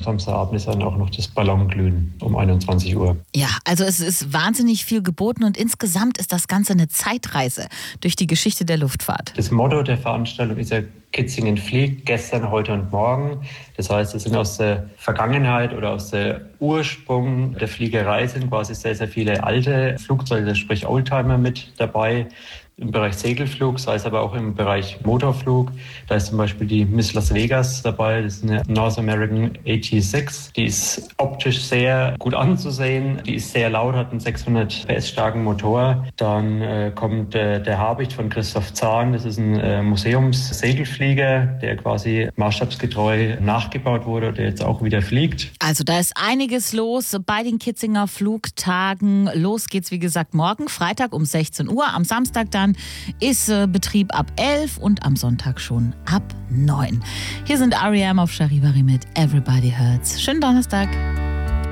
Samstagabend ist dann auch noch das Ballonglühen um 21 Uhr. Ja, also es ist wahnsinnig viel geboten und insgesamt ist das Ganze eine Zeitreise durch die Geschichte der Luftfahrt. Das Motto der Veranstaltung ist ja Kitzingen fliegt, gestern, heute und morgen. Das heißt, es sind aus der Vergangenheit oder aus der Ursprung der Fliegerei sind quasi sehr, sehr viele alte Flugzeuge, sprich Oldtimer mit dabei. Im Bereich Segelflug, sei es aber auch im Bereich Motorflug. Da ist zum Beispiel die Miss Las Vegas dabei, das ist eine North American AT6. Die ist optisch sehr gut anzusehen, die ist sehr laut, hat einen 600 PS starken Motor. Dann kommt der Habicht von Christoph Zahn, das ist ein Museumssegelflieger, der quasi maßstabsgetreu nachgebaut wurde, der jetzt auch wieder fliegt. Also da ist einiges los bei den Kitzinger Flugtagen. Los geht's, wie gesagt, morgen, Freitag um 16 Uhr, am Samstag dann ist Betrieb ab 11 und am Sonntag schon ab 9. Hier sind R.E.M. auf Charivari mit Everybody Hurts. Schönen Donnerstag.